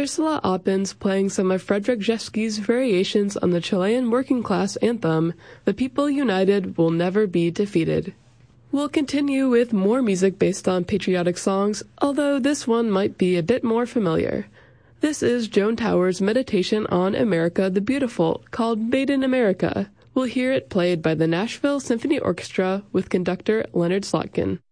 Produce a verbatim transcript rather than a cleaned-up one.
Ursula Oppens playing some of Frederick Rzewski's variations on the Chilean working class anthem, The People United Will Never Be Defeated. We'll continue with more music based on patriotic songs, although this one might be a bit more familiar. This is Joan Towers' meditation on America the Beautiful, called Made in America. We'll hear it played by the Nashville Symphony Orchestra with conductor Leonard Slotkin.